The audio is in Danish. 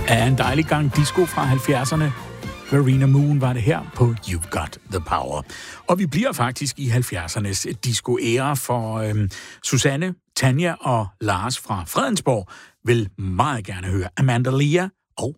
Ja, en dejlig gang disco fra 70'erne. Verena Moon var det her på You've Got the Power. Og vi bliver faktisk i 70'ernes disco-æra, for Susanne, Tanja og Lars fra Fredensborg vil meget gerne høre Amanda Lear